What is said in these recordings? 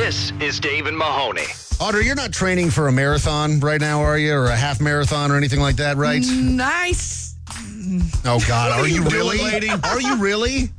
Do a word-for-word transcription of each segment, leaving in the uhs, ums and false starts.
This is Dave and Mahoney. Audrey, you're not training for a marathon right now, are you? Or a half marathon or anything like that, right? Nice. Oh, God. Are you doing, really? lady? Are you really?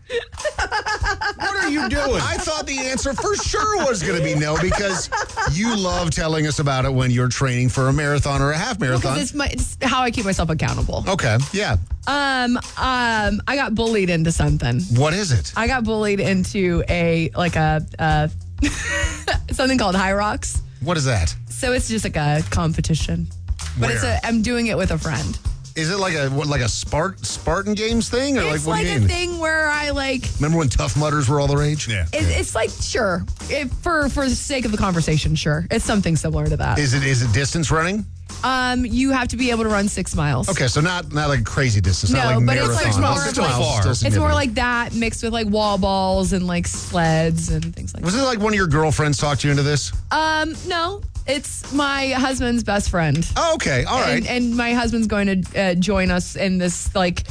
What are you doing? I thought the answer for sure was going to be no because you love telling us about it when you're training for a marathon or a half marathon. Because it's, my, it's how I keep myself accountable. Okay, yeah. Um, um, I got bullied into something. What is it? I got bullied into a like a uh, something called High Rocks. What is that? So it's just like a competition, but it's Where? a. I'm doing it with a friend. Is it like a what, like a Spart- Spartan Games thing? Or It's like what like do you a mean? thing where I like. Remember when Tough Mudders were all the rage? Yeah. It, it's like sure, it, for for the sake of the conversation, sure, it's something similar to that. Is it is it distance running? Um, you have to be able to run six miles. Okay, so not not like crazy distance, not No, like but it's marathon. like more Six of like- miles is still It's more significant. like that mixed with like wall balls and like sleds and things like Was that. it like one of your girlfriends talked you into this? Um, no, it's my husband's best friend. Oh, okay, all right. And, and my husband's going to uh, join us in this, like,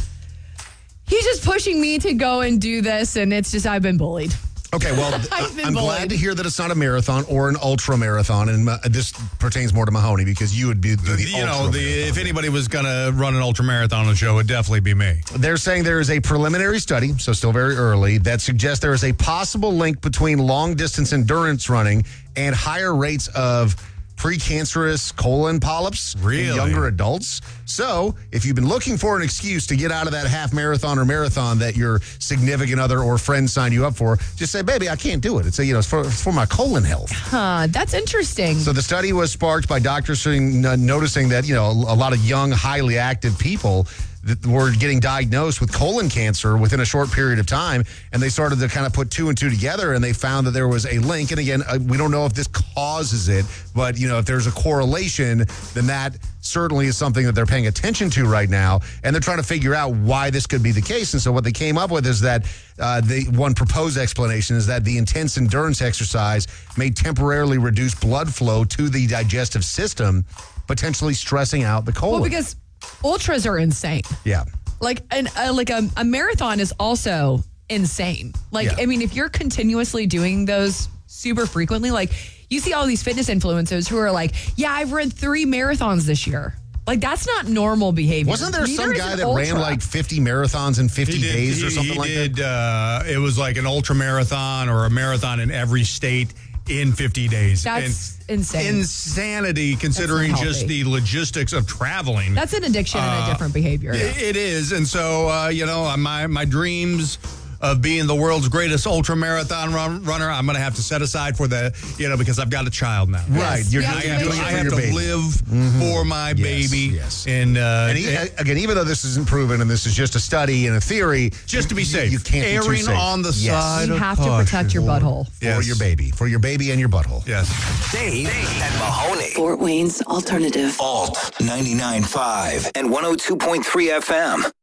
he's just pushing me to go and do this, and it's just, I've been bullied. Okay, well, I've been I'm glad bullied. to hear that it's not a marathon or an ultra marathon, and uh, this pertains more to Mahoney because you would be do the you know, ultra the, marathon. if anybody was going to run an ultra marathon on the show, it'd definitely be me. They're saying there is a preliminary study, so still very early, that suggests there is a possible link between long distance endurance running and higher rates of precancerous colon polyps Really? in younger adults. So, if you've been looking for an excuse to get out of that half marathon or marathon that your significant other or friend signed you up for, just say, "Baby, I can't do it." It's a, you know, it's for, it's for my colon health. Huh, that's interesting. So the study was sparked by doctors seeing- uh, noticing that, you know, a lot of young, highly active people that were getting diagnosed with colon cancer within a short period of time. And they started to kind of put two and two together, and they found that there was a link. And again, uh, we don't know if this causes it, but, you know, if there's a correlation, then that certainly is something that they're paying attention to right now. And they're trying to figure out why this could be the case. And so what they came up with is that uh, the one proposed explanation is that the intense endurance exercise may temporarily reduce blood flow to the digestive system, potentially stressing out the colon. well, because ultras are insane. yeah. Like, an, uh, like a, a marathon is also insane. Like, Yeah. I mean, if you're continuously doing those super frequently, like, you see all these fitness influencers who are like, yeah, I've run three marathons this year. Like, that's not normal behavior. Wasn't there Neither some is guy an that ran ultra. like fifty marathons in fifty did- days or he- something he like did, that? Uh, it was like an ultra marathon or a marathon in every state in fifty days. That's And insane. insanity considering That's not just healthy. the logistics of traveling. That's an addiction and a different behavior. It- It is. And so, uh, you know, my, my dreams of being the world's greatest ultra marathon run, runner, I'm going to have to set aside for the, you know, because I've got a child now. Right. You're, You you're have to doing make it sure- for I have your to baby. live for my Yes, baby. yes. And, uh, And he, it- again, even though this isn't proven and this is just a study and a theory, just to be you- safe. you can't be too Erring safe. on the Yes. side You of have to protect your caution. butthole. For Yes. your baby, for your baby and your butthole. Yes. Dave and Mahoney. Fort Wayne's Alternative. Alt ninety-nine point five and one oh two point three F M.